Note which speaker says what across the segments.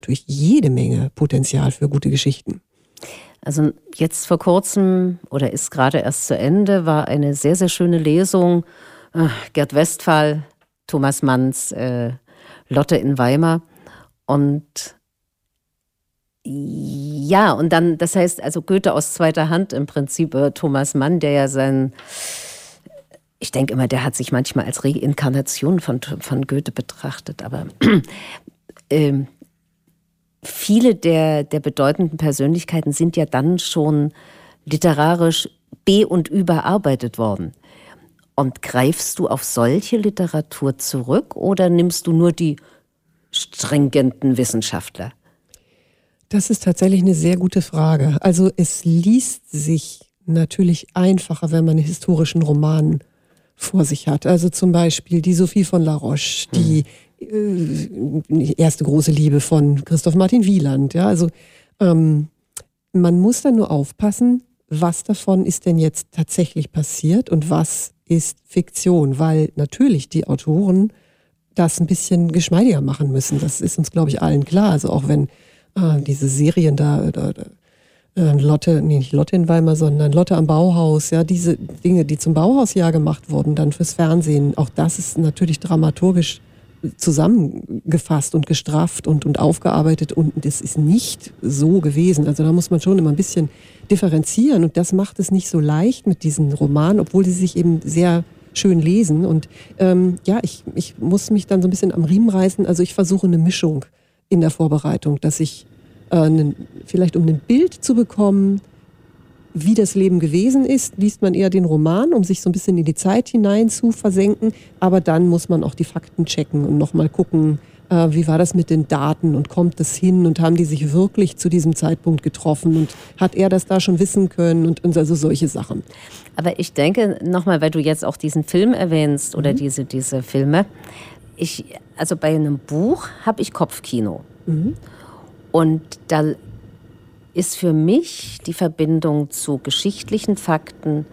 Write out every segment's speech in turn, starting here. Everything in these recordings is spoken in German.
Speaker 1: natürlich jede Menge Potenzial für gute Geschichten.
Speaker 2: Also jetzt vor kurzem oder ist gerade erst zu Ende, war eine sehr, sehr schöne Lesung. Gerd Westphal, Thomas Manns, Lotte in Weimar. Und ja, und dann, das heißt also Goethe aus zweiter Hand im Prinzip, Thomas Mann, der ja ich denke immer, der hat sich manchmal als Reinkarnation von Goethe betrachtet, aber viele der bedeutenden Persönlichkeiten sind ja dann schon literarisch und überarbeitet worden. Und greifst du auf solche Literatur zurück oder nimmst du nur die stringenten Wissenschaftler?
Speaker 1: Das ist tatsächlich eine sehr gute Frage. Also es liest sich natürlich einfacher, wenn man einen historischen Roman vor sich hat. Also zum Beispiel die Sophie von La Roche, die erste große Liebe von Christoph Martin Wieland. Ja, also man muss dann nur aufpassen, was davon ist denn jetzt tatsächlich passiert und was ist Fiktion, weil natürlich die Autoren das ein bisschen geschmeidiger machen müssen. Das ist uns, glaube ich, allen klar. Also auch wenn diese Serien Lotte, nicht Lotte in Weimar, sondern Lotte am Bauhaus, ja, diese Dinge, die zum Bauhausjahr gemacht wurden, dann fürs Fernsehen, auch das ist natürlich dramaturgisch zusammengefasst und gestrafft und aufgearbeitet und das ist nicht so gewesen. Also da muss man schon immer ein bisschen differenzieren und das macht es nicht so leicht mit diesen Romanen, obwohl sie sich eben sehr schön lesen und ich muss mich dann so ein bisschen am Riemen reißen. Also ich versuche eine Mischung in der Vorbereitung, dass ich vielleicht um ein Bild zu bekommen, wie das Leben gewesen ist, liest man eher den Roman, um sich so ein bisschen in die Zeit hinein zu versenken. Aber dann muss man auch die Fakten checken und nochmal gucken, wie war das mit den Daten und kommt das hin und haben die sich wirklich zu diesem Zeitpunkt getroffen und hat er das da schon wissen können und also solche Sachen.
Speaker 2: Aber ich denke, nochmal, weil du jetzt auch diesen Film erwähnst oder diese Filme, also bei einem Buch habe ich Kopfkino. Und da ist für mich die Verbindung zu geschichtlichen Fakten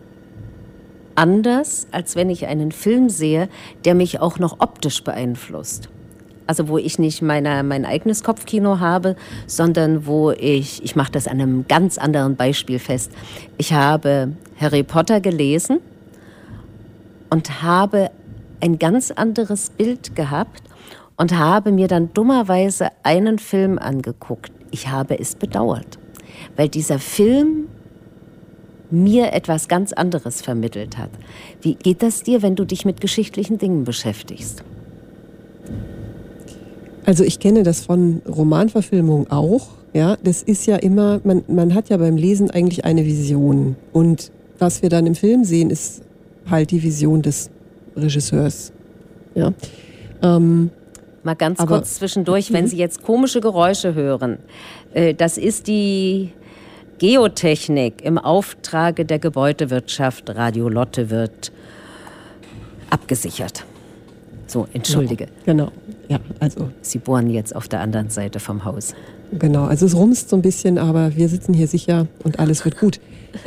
Speaker 2: anders, als wenn ich einen Film sehe, der mich auch noch optisch beeinflusst. Also wo ich nicht mein eigenes Kopfkino habe, sondern wo ich mache das an einem ganz anderen Beispiel fest. Ich habe Harry Potter gelesen und habe ein ganz anderes Bild gehabt und habe mir dann dummerweise einen Film angeguckt. Ich habe es bedauert, weil dieser Film mir etwas ganz anderes vermittelt hat. Wie geht das dir, wenn du dich mit geschichtlichen Dingen beschäftigst?
Speaker 1: Also ich kenne das von Romanverfilmungen auch. Ja, das ist ja immer, man hat ja beim Lesen eigentlich eine Vision. Und was wir dann im Film sehen, ist halt die Vision des Regisseurs. Ja.
Speaker 2: Mal ganz kurz zwischendurch, wenn Sie jetzt komische Geräusche hören. Das ist die Geotechnik im Auftrage der Gebäudewirtschaft. Radio Lotte wird abgesichert. So, entschuldige.
Speaker 1: Genau. Ja, also.
Speaker 2: Sie bohren jetzt auf der anderen Seite vom Haus.
Speaker 1: Genau, also es rumst so ein bisschen, aber wir sitzen hier sicher und alles wird gut.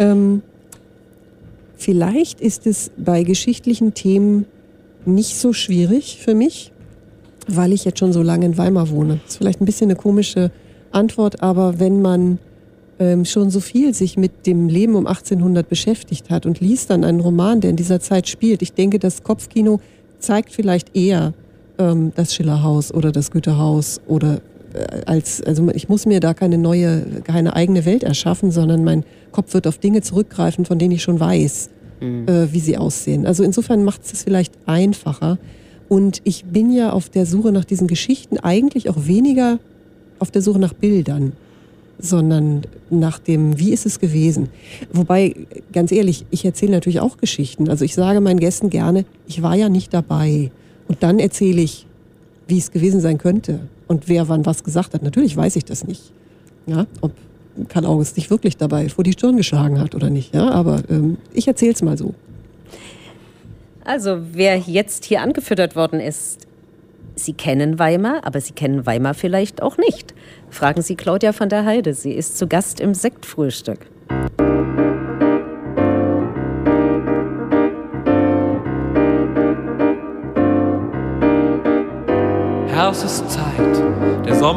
Speaker 1: Vielleicht ist es bei geschichtlichen Themen nicht so schwierig für mich, weil ich jetzt schon so lange in Weimar wohne. Das ist vielleicht ein bisschen eine komische Antwort, aber wenn man schon so viel sich mit dem Leben um 1800 beschäftigt hat und liest dann einen Roman, der in dieser Zeit spielt, ich denke, das Kopfkino zeigt vielleicht eher das Schillerhaus oder das Goethehaus oder also ich muss mir da keine eigene Welt erschaffen, sondern mein Kopf wird auf Dinge zurückgreifen, von denen ich schon weiß, wie sie aussehen. Also insofern macht es vielleicht einfacher. Und ich bin ja auf der Suche nach diesen Geschichten eigentlich auch weniger auf der Suche nach Bildern, sondern nach dem, wie ist es gewesen. Wobei, ganz ehrlich, ich erzähle natürlich auch Geschichten. Also ich sage meinen Gästen gerne, ich war ja nicht dabei. Und dann erzähle ich, wie es gewesen sein könnte und wer wann was gesagt hat. Natürlich weiß ich das nicht. Ja, ob Karl August sich wirklich dabei vor die Stirn geschlagen hat oder nicht. Ja, aber ich erzähle es mal so.
Speaker 2: Also wer jetzt hier angefüttert worden ist, Sie kennen Weimar, aber Sie kennen Weimar vielleicht auch nicht. Fragen Sie Claudia von der Heide. Sie ist zu Gast im Sektfrühstück.
Speaker 3: House is tight.